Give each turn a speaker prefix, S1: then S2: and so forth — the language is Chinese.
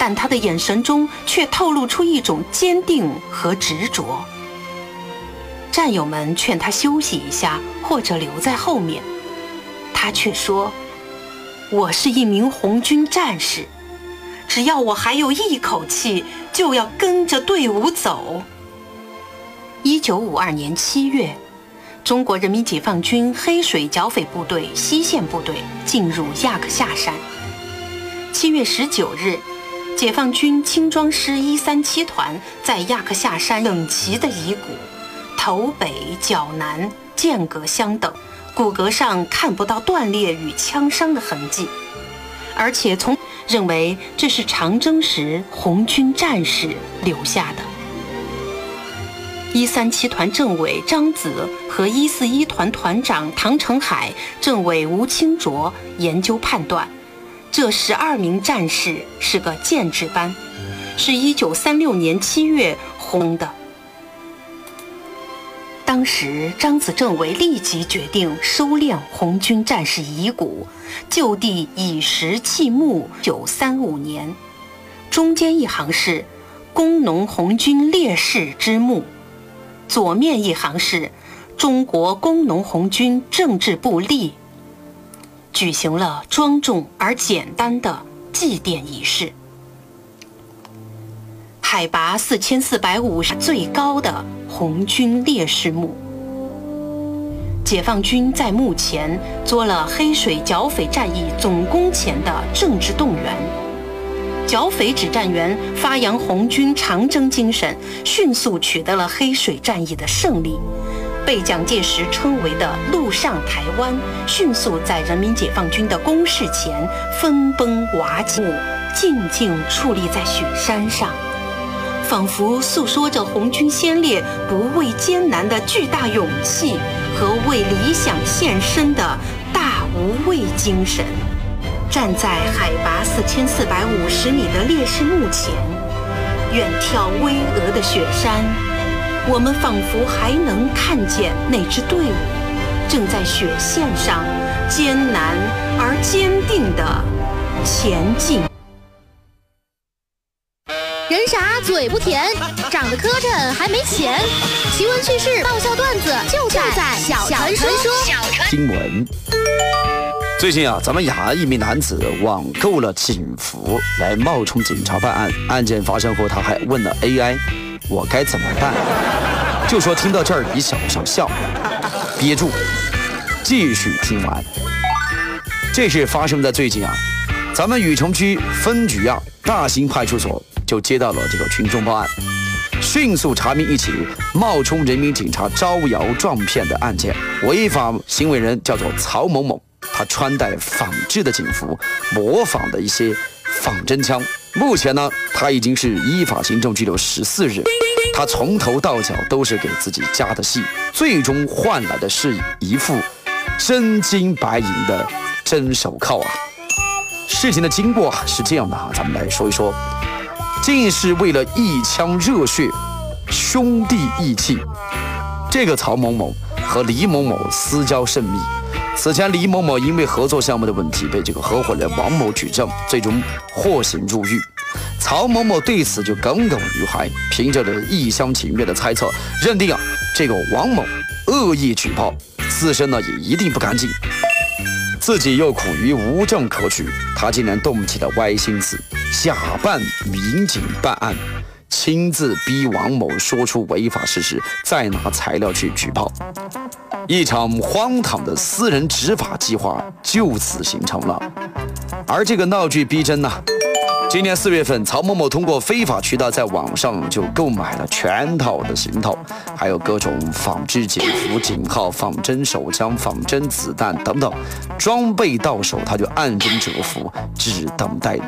S1: 但他的眼神中却透露出一种坚定和执着。战友们劝他休息一下，或者留在后面，他却说：“我是一名红军战士，只要我还有一口气，就要跟着队伍走。”1952年7月，中国人民解放军黑水剿匪部队西线部队进入亚克夏山。7月19日，解放军轻装师137团在亚克夏山整齐的遗骨，头北脚南间隔相等，骨骼上看不到断裂与枪伤的痕迹，而且认为这是长征时红军战士留下的。137团政委张子和141团团长唐成海、政委吴清卓研究判断，这12名战士是个建制班，是1936年7月轰的。当时张子政委立即决定收敛红军战士遗骨，就地以石砌墓。1935年，中间一行是工农红军烈士之墓，左面一行是中国工农红军政治部立，举行了庄重而简单的祭奠仪式。海拔4450最高的红军烈士墓。解放军在墓前做了黑水剿匪战役总攻前的政治动员，剿匪指战员发扬红军长征精神，迅速取得了黑水战役的胜利，被蒋介石称为的陆上台湾，迅速在人民解放军的工事前分崩瓦解，静静矗立在雪山上，仿佛诉说着红军先烈不畏艰难的巨大勇气和为理想献身的大无畏精神。站在海拔4450米的烈士墓前，远眺巍峨的雪山，我们仿佛还能看见那支队伍正在雪线上艰难而坚定地前进。
S2: 人傻嘴不甜，长得磕碜还没钱。奇闻趣事、爆笑段子就在小陈说。
S3: 新闻：最近啊，咱们雅安一名男子网购了警服来冒充警察办案。案件发生后，他还问了 AI：“ 我该怎么办？”就说听到这儿你想不想笑？憋住，继续听完。这事发生在最近啊，咱们禹城区分局啊大兴派出所就接到了这个群众报案，迅速查明一起冒充人民警察招摇撞骗的案件。违法行为人叫做曹某某，他穿戴仿制的警服，模仿的一些仿真枪。目前呢，他已经是依法行政拘留14日。他从头到脚都是给自己加的戏，最终换来的是一副真金白银的真手铐啊！事情的经过是这样的啊，咱们来说一说。竟是为了一腔热血，兄弟义气。这个曹某某和李某某私交甚密。此前李某某因为合作项目的问题被这个合伙人王某举证，最终获刑入狱。曹某某对此就耿耿于怀，凭着着一厢情愿的猜测，认定啊这个王某恶意举报，自身呢也一定不干净。自己又苦于无证可举，他竟然动起了歪心思，假扮民警办案，亲自逼王某说出违法事实，再拿材料去举报。一场荒唐的私人执法计划就此形成了。而这个闹剧逼真呢，今年4月份，曹某某通过非法渠道在网上就购买了全套的行头，还有各种仿制警服、警号、仿真手枪、仿真子弹等等，装备到手他就暗中蛰伏，只等待